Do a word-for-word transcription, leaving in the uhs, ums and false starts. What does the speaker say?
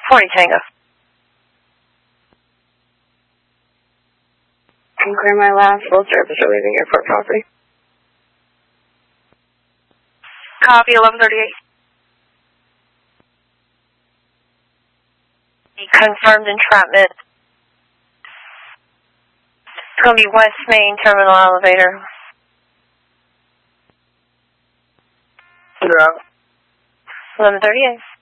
forty Tango. Can you clear my last full service or leaving airport property? Copy, eleven thirty-eight. Confirmed entrapment. It's going to be West Main Terminal Elevator. Zero. eleven thirty-eight.